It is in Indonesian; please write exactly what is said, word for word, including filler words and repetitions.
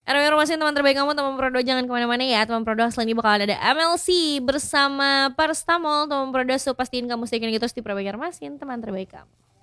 R W Romasin teman terbaik kamu, teman Prodo jangan kemana-mana ya. Teman Prodo selain ini bakal ada M L C bersama Paracetamol. Teman Prodo so pastiin kamu stay gitu di Prabagar Masin, teman terbaik kamu.